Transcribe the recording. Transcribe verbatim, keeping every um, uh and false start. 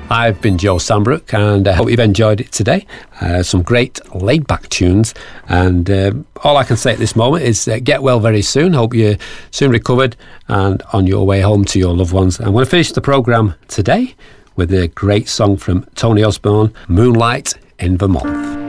I've been Joe Sambrook, and I hope you've enjoyed it today. Uh, some great laid-back tunes, and uh, all I can say at this moment is uh, get well very soon. Hope you're soon recovered and on your way home to your loved ones. I'm going to finish the programme today with a great song from Tony Osborne, Moonlight in Vermont.